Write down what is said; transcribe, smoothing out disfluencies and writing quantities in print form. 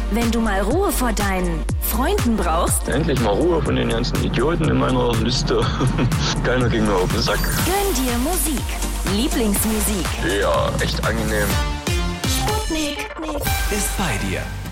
Wenn du mal Ruhe vor deinen Freunden brauchst, Endlich mal Ruhe von den ganzen Idioten in meiner Liste. Keiner ging mir auf den Sack. gönn dir Musik. Lieblingsmusik. Ja, echt angenehm. Sputnik. Ist bei dir.